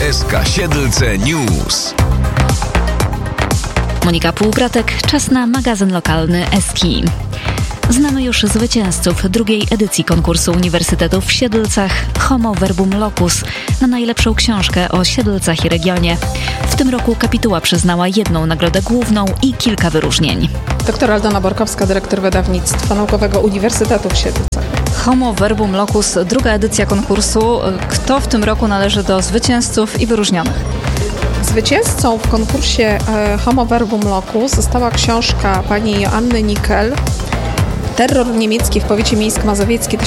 SK Siedlce News. Monika Półgratek, czas na magazyn lokalny SKI. Znamy już zwycięzców drugiej edycji konkursu Uniwersytetów w Siedlcach Homo Verbum Locus na najlepszą książkę o Siedlcach i regionie. W tym roku kapituła przyznała jedną nagrodę główną i kilka wyróżnień. Dr Aldona Borkowska, dyrektor wydawnictwa naukowego Uniwersytetu w Siedlcach. Homo Verbum Locus, druga edycja konkursu. Kto w tym roku należy do zwycięzców i wyróżnionych? Zwycięzcą w konkursie Homo Verbum Locus została książka pani Joanny Nickel Terror niemiecki w powiecie miejsko-mazowieckim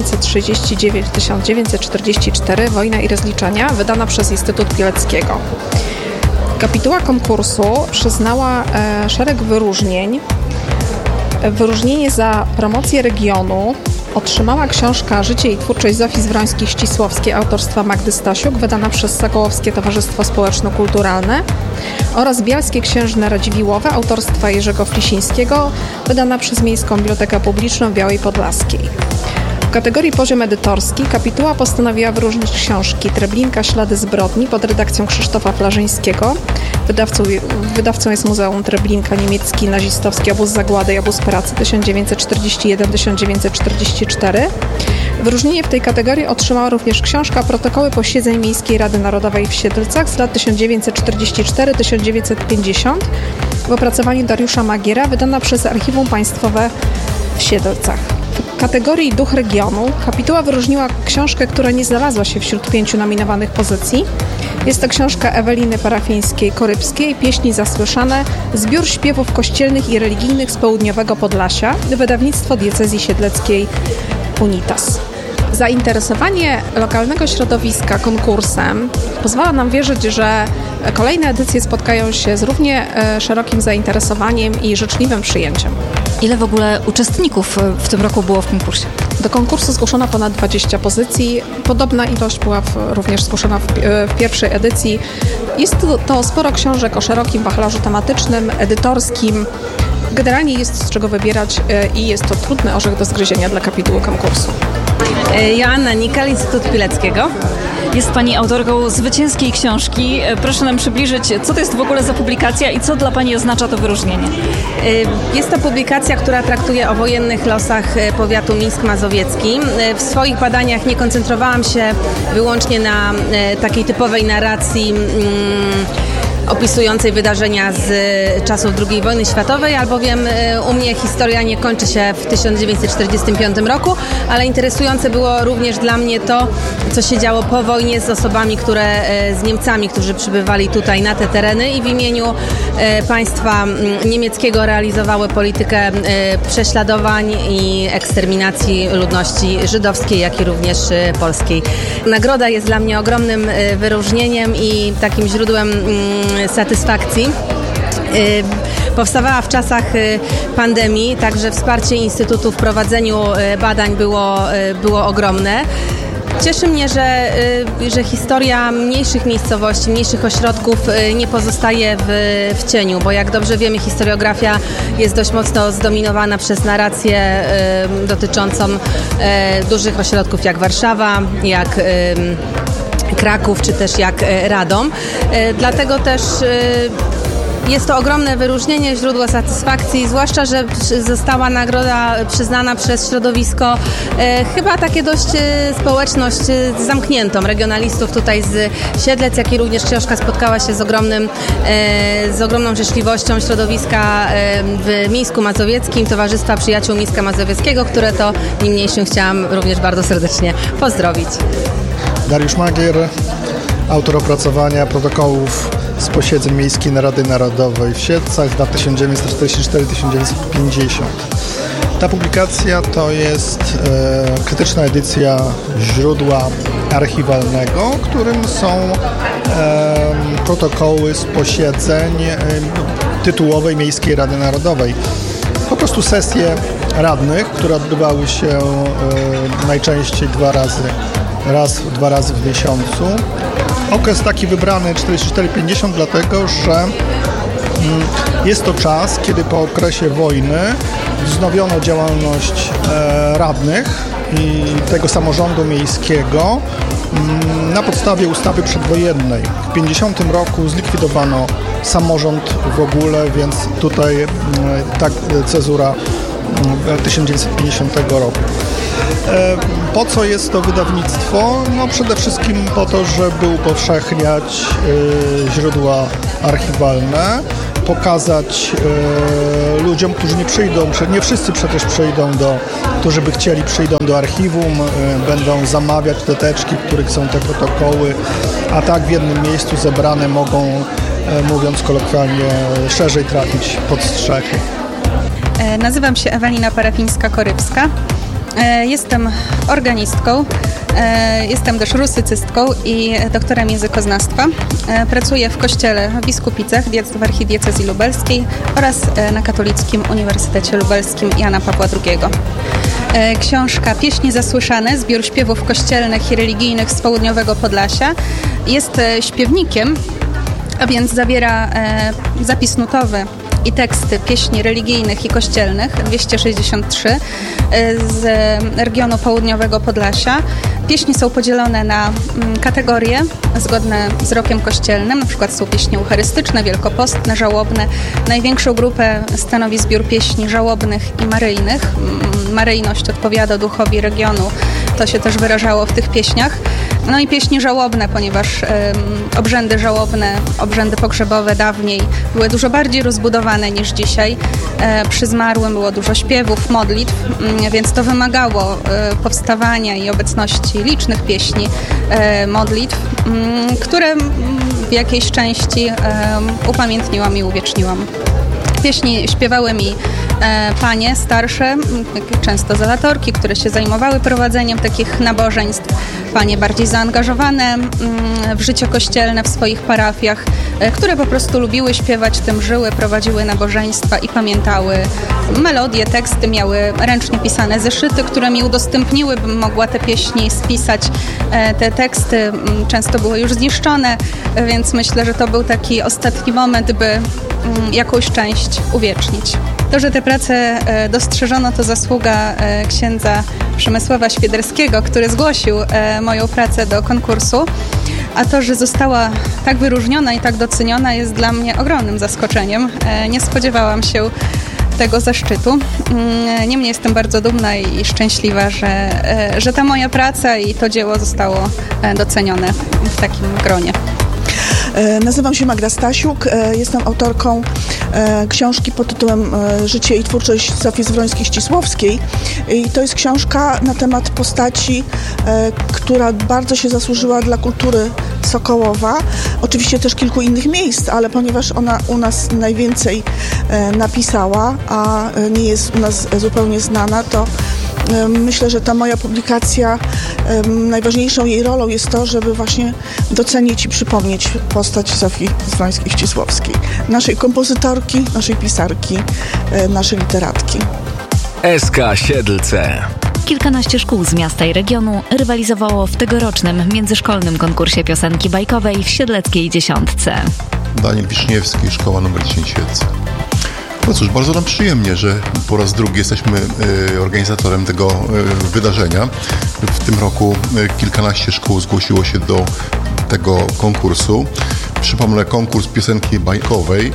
1939-1944, Wojna i rozliczenia, wydana przez Instytut Pileckiego. Kapituła konkursu przyznała szereg wyróżnień. Wyróżnienie za promocję regionu otrzymała książka Życie i twórczość Zofii Zwrońskiej-Ścisłowskiej autorstwa Magdy Stasiuk, wydana przez Sokołowskie Towarzystwo Społeczno-Kulturalne, oraz Bielskie Księżne Radziwiłłowe autorstwa Jerzego Flisińskiego, wydana przez Miejską Bibliotekę Publiczną w Białej Podlaskiej. W kategorii poziom edytorski kapituła postanowiła wyróżnić książki Treblinka Ślady zbrodni pod redakcją Krzysztofa Flarzyńskiego. Wydawcą jest Muzeum Treblinka, niemiecki nazistowski obóz zagłady i obóz pracy 1941-1944. Wyróżnienie w tej kategorii otrzymała również książka Protokoły posiedzeń Miejskiej Rady Narodowej w Siedlcach z lat 1944-1950 w opracowaniu Dariusza Magiera, wydana przez Archiwum Państwowe w Siedlcach. W kategorii Duch Regionu kapituła wyróżniła książkę, która nie znalazła się wśród 5 nominowanych pozycji. Jest to książka Eweliny Parafińskiej-Korybskiej Pieśni zasłyszane, zbiór śpiewów kościelnych i religijnych z południowego Podlasia, wydawnictwo Diecezji Siedleckiej Unitas. Zainteresowanie lokalnego środowiska konkursem pozwala nam wierzyć, że kolejne edycje spotkają się z równie szerokim zainteresowaniem i życzliwym przyjęciem. Ile w ogóle uczestników w tym roku było w konkursie? Do konkursu zgłoszono ponad 20 pozycji. Podobna ilość była również zgłoszona w pierwszej edycji. Jest to sporo książek o szerokim wachlarzu tematycznym, edytorskim. Generalnie jest z czego wybierać i jest to trudny orzech do zgryzienia dla kapituły konkursu. Joanna Nickel, Instytut Pileckiego. Jest Pani autorką zwycięskiej książki. Proszę nam przybliżyć, co to jest w ogóle za publikacja i co dla Pani oznacza to wyróżnienie? Jest to publikacja, która traktuje o wojennych losach powiatu mińsk-mazowiecki. W swoich badaniach nie koncentrowałam się wyłącznie na takiej typowej narracji opisującej wydarzenia z czasów II wojny światowej, albowiem u mnie historia nie kończy się w 1945 roku, ale interesujące było również dla mnie to, co się działo po wojnie z osobami, z Niemcami, którzy przybywali tutaj na te tereny i w imieniu państwa niemieckiego realizowały politykę prześladowań i eksterminacji ludności żydowskiej, jak i również polskiej. Nagroda jest dla mnie ogromnym wyróżnieniem i takim źródłem satysfakcji. Powstawała w czasach pandemii, także wsparcie Instytutu w prowadzeniu badań było ogromne. Cieszy mnie, że historia mniejszych miejscowości, mniejszych ośrodków nie pozostaje w cieniu, bo jak dobrze wiemy, historiografia jest dość mocno zdominowana przez narrację dotyczącą dużych ośrodków jak Warszawa, jak Kraków, czy też jak Radom. Dlatego też jest to ogromne wyróżnienie, źródło satysfakcji, zwłaszcza, że została nagroda przyznana przez środowisko chyba takie dość społeczność zamkniętą, regionalistów tutaj z Siedlec, jak i również książka spotkała się z ogromną życzliwością środowiska w Mińsku Mazowieckim, Towarzystwa Przyjaciół Mińska Mazowieckiego, które to niniejszym chciałam również bardzo serdecznie pozdrowić. Dariusz Magier, autor opracowania protokołów z posiedzeń Miejskiej Rady Narodowej w Siedlcach z lat 1944-1950. Ta publikacja to jest krytyczna edycja źródła archiwalnego, którym są protokoły z posiedzeń tytułowej Miejskiej Rady Narodowej. Po prostu sesje radnych, które odbywały się najczęściej dwa razy w miesiącu. Okres taki wybrany 44-50 dlatego, że jest to czas, kiedy po okresie wojny wznowiono działalność radnych i tego samorządu miejskiego na podstawie ustawy przedwojennej. W 1950 roku zlikwidowano samorząd w ogóle, więc tutaj tak cezura 1950 roku. Po co jest to wydawnictwo? No przede wszystkim po to, żeby upowszechniać źródła archiwalne, pokazać ludziom, którzy nie przyjdą, nie wszyscy przecież którzy by chcieli, przyjdą do archiwum, będą zamawiać te teczki, w których są te protokoły, a tak w jednym miejscu zebrane mogą, mówiąc kolokwialnie, szerzej trafić pod strzechy. Nazywam się Ewelina Parafińska-Korybska. Jestem organistką, jestem też rusycystką i doktorem językoznawstwa. Pracuję w Kościele w Biskupicach w Archidiecezji Lubelskiej oraz na Katolickim Uniwersytecie Lubelskim Jana Pawła II. Książka Pieśni Zasłyszane, zbiór śpiewów kościelnych i religijnych z południowego Podlasia jest śpiewnikiem, a więc zawiera zapis nutowy i teksty pieśni religijnych i kościelnych, 263 z regionu południowego Podlasia. Pieśni są podzielone na kategorie zgodne z rokiem kościelnym, na przykład są pieśni eucharystyczne, wielkopostne, żałobne. Największą grupę stanowi zbiór pieśni żałobnych i maryjnych. Maryjność odpowiada duchowi regionu, to się też wyrażało w tych pieśniach. No i pieśni żałobne, ponieważ obrzędy żałobne, obrzędy pogrzebowe dawniej były dużo bardziej rozbudowane niż dzisiaj. Przy zmarłym było dużo śpiewów, modlitw, więc to wymagało powstawania i obecności licznych pieśni, modlitw, które w jakiejś części upamiętniłam i uwieczniłam. Pieśni śpiewały mi panie starsze, często zelatorki, które się zajmowały prowadzeniem takich nabożeństw, panie bardziej zaangażowane w życie kościelne w swoich parafiach, które po prostu lubiły śpiewać, tym żyły, prowadziły nabożeństwa i pamiętały melodie, teksty, miały ręcznie pisane zeszyty, które mi udostępniły, bym mogła te pieśni spisać. Te teksty często były już zniszczone, więc myślę, że to był taki ostatni moment, by jakąś część uwiecznić. To, że tę pracę dostrzeżono, to zasługa księdza Przemysława Świderskiego, który zgłosił moją pracę do konkursu, a to, że została tak wyróżniona i tak doceniona, jest dla mnie ogromnym zaskoczeniem. Nie spodziewałam się tego zaszczytu. Niemniej jestem bardzo dumna i szczęśliwa, że ta moja praca i to dzieło zostało docenione w takim gronie. Nazywam się Magda Stasiuk, jestem autorką książki pod tytułem Życie i twórczość Zofii Zwrońskiej-Ścisłowskiej i to jest książka na temat postaci, która bardzo się zasłużyła dla kultury Sokołowa, oczywiście też kilku innych miejsc, ale ponieważ ona u nas najwięcej napisała, a nie jest u nas zupełnie znana, to myślę, że ta moja publikacja, najważniejszą jej rolą jest to, żeby właśnie docenić i przypomnieć postać Zofii Zwrońskiej-Ścisłowskiej, naszej kompozytorki, naszej pisarki, naszej literatki. SK Siedlce. Kilkanaście szkół z miasta i regionu rywalizowało w tegorocznym międzyszkolnym konkursie piosenki bajkowej w Siedleckiej Dziesiątce. Daniel Wiszniewski, szkoła nr 10 Siedlce. No cóż, bardzo nam przyjemnie, że po raz drugi jesteśmy organizatorem tego wydarzenia. W tym roku kilkanaście szkół zgłosiło się do tego konkursu. Przypomnę, konkurs piosenki bajkowej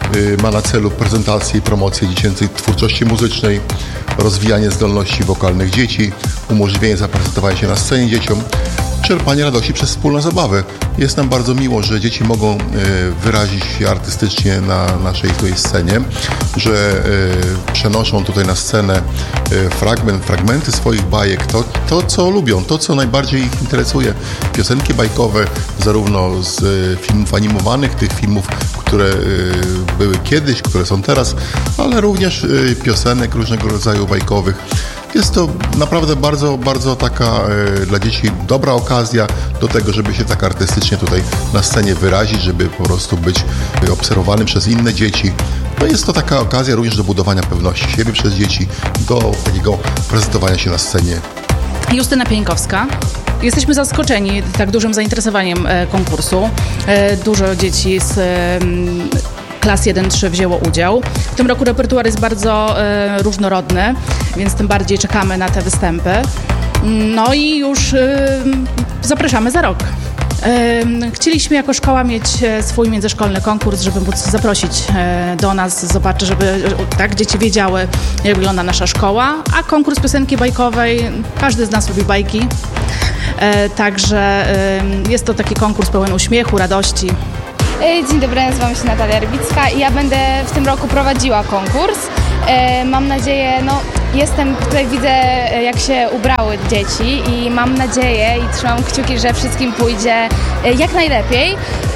ma na celu prezentację i promocję dziecięcej twórczości muzycznej, rozwijanie zdolności wokalnych dzieci, umożliwienie zaprezentowania się na scenie dzieciom, czerpanie radości przez wspólną zabawę. Jest nam bardzo miło, że dzieci mogą wyrazić się artystycznie na naszej tutaj scenie, że przenoszą tutaj na scenę fragmenty swoich bajek, to co lubią, to co najbardziej ich interesuje. Piosenki bajkowe, zarówno z filmów animowanych, tych filmów, które były kiedyś, które są teraz, ale również piosenek różnego rodzaju bajkowych. Jest to naprawdę bardzo, bardzo taka dla dzieci dobra okazja do tego, żeby się tak artystycznie tutaj na scenie wyrazić, żeby po prostu być obserwowanym przez inne dzieci. No jest to taka okazja również do budowania pewności siebie przez dzieci, do takiego prezentowania się na scenie. Justyna Pieńkowska. Jesteśmy zaskoczeni tak dużym zainteresowaniem konkursu. Dużo dzieci z klas 1-3 wzięło udział. W tym roku repertuar jest bardzo różnorodny, więc tym bardziej czekamy na te występy. No i już zapraszamy za rok. Chcieliśmy jako szkoła mieć swój międzyszkolny konkurs, żeby móc zaprosić do nas, zobaczyć, żeby tak dzieci wiedziały, jak wygląda nasza szkoła, a konkurs piosenki bajkowej, każdy z nas lubi bajki, także jest to taki konkurs pełen uśmiechu, radości. Dzień dobry, nazywam się Natalia Rybicka i ja będę w tym roku prowadziła konkurs. Mam nadzieję, tutaj widzę, jak się ubrały dzieci i mam nadzieję i trzymam kciuki, że wszystkim pójdzie jak najlepiej.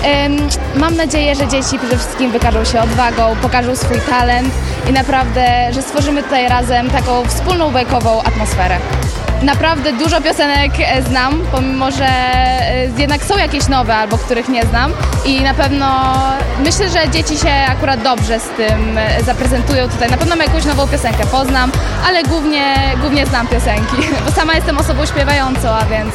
Mam nadzieję, że dzieci przede wszystkim wykażą się odwagą, pokażą swój talent i naprawdę, że stworzymy tutaj razem taką wspólną bajkową atmosferę. Naprawdę dużo piosenek znam, pomimo że jednak są jakieś nowe albo których nie znam i na pewno myślę, że dzieci się akurat dobrze z tym zaprezentują tutaj. Na pewno jakąś nową piosenkę poznam, ale głównie znam piosenki, bo sama jestem osobą śpiewającą, a więc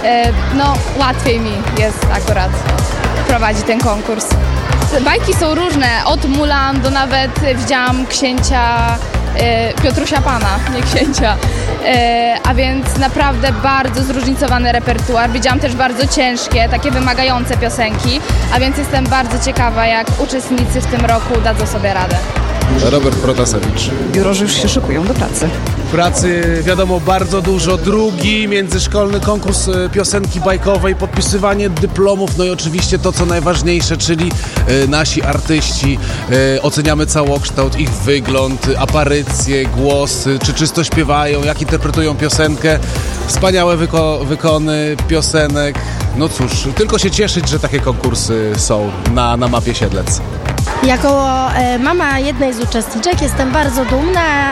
łatwiej mi jest akurat prowadzić ten konkurs. Bajki są różne, od Mulan do nawet widziałam księcia Piotrusia Pana, nie księcia, a więc naprawdę bardzo zróżnicowany repertuar. Widziałam też bardzo ciężkie, takie wymagające piosenki, a więc jestem bardzo ciekawa, jak uczestnicy w tym roku dadzą sobie radę. Robert Protasewicz. Jurorzy już się szykują do pracy. Pracy wiadomo bardzo dużo. Drugi międzyszkolny konkurs piosenki bajkowej, podpisywanie dyplomów, no i oczywiście to, co najważniejsze, czyli nasi artyści. Oceniamy całokształt, ich wygląd, aparycje, głosy, czy czysto śpiewają, jak interpretują piosenkę. Wspaniałe wykony piosenek. No cóż, tylko się cieszyć, że takie konkursy są na mapie Siedlec. Jako mama jednej z uczestniczek jestem bardzo dumna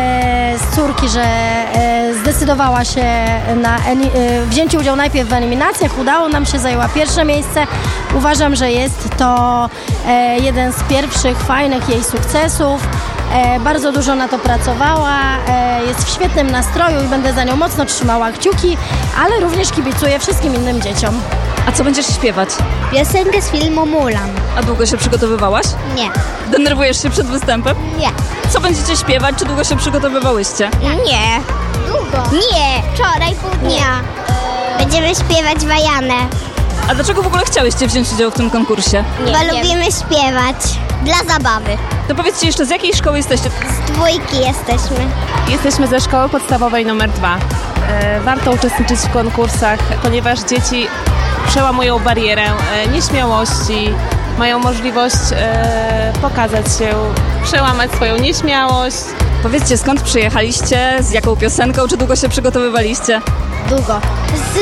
z córki, że zdecydowała się na wzięcie udziału najpierw w eliminacjach. Udało nam się, zajęła pierwsze miejsce. Uważam, że jest to jeden z pierwszych fajnych jej sukcesów. Bardzo dużo na to pracowała, jest w świetnym nastroju i będę za nią mocno trzymała kciuki, ale również kibicuję wszystkim innym dzieciom. A co będziesz śpiewać? Piosenkę z filmu Mulan. A długo się przygotowywałaś? Nie. Denerwujesz się przed występem? Nie. Co będziecie śpiewać? Czy długo się przygotowywałyście? Nie. Długo? Nie. Wczoraj pół dnia. Będziemy śpiewać Wajanę. A dlaczego w ogóle chciałyście wziąć udział w tym konkursie? Bo lubimy śpiewać. Dla zabawy. To powiedzcie jeszcze, z jakiej szkoły jesteście? Z 2 jesteśmy. Jesteśmy ze szkoły podstawowej nr 2. Warto uczestniczyć w konkursach, ponieważ dzieci przełamują barierę nieśmiałości, mają możliwość pokazać się, przełamać swoją nieśmiałość. Powiedzcie, skąd przyjechaliście, z jaką piosenką, czy długo się przygotowywaliście? Długo. Z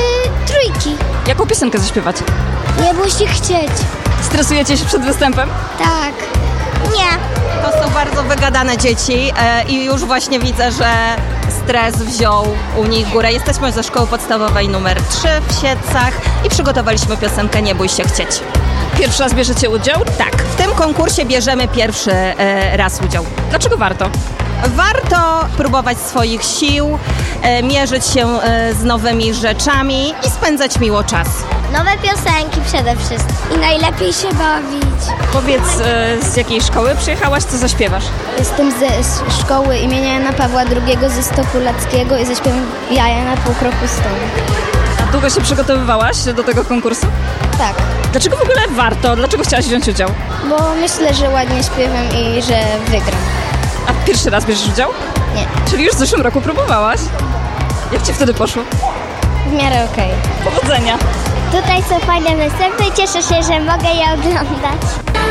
3. Jaką piosenkę zaśpiewacie? Nie bój się chcieć. Stresujecie się przed występem? Tak. Nie. To są bardzo wygadane dzieci i już właśnie widzę, że stres wziął u nich górę. Jesteśmy ze szkoły podstawowej numer 3 w Siedlcach i przygotowaliśmy piosenkę Nie bój się chcieć. Pierwszy raz bierzecie udział? Tak, w tym konkursie bierzemy pierwszy raz udział. Dlaczego warto? Warto próbować swoich sił, mierzyć się z nowymi rzeczami i spędzać miło czas. Nowe piosenki przede wszystkim i najlepiej się bawić. Powiedz, z jakiej szkoły przyjechałaś, co zaśpiewasz? Jestem ze szkoły imienia Jana Pawła II ze Stokulackiego i zaśpiewam Jaja na pół kroku stąd. A długo się przygotowywałaś do tego konkursu? Tak. Dlaczego w ogóle warto? Dlaczego chciałaś wziąć udział? Bo myślę, że ładnie śpiewam i że wygram. A pierwszy raz bierzesz udział? Nie. Czyli już w zeszłym roku próbowałaś? Jak ci wtedy poszło? W miarę okej. Powodzenia! Tutaj są fajne występy i cieszę się, że mogę je oglądać.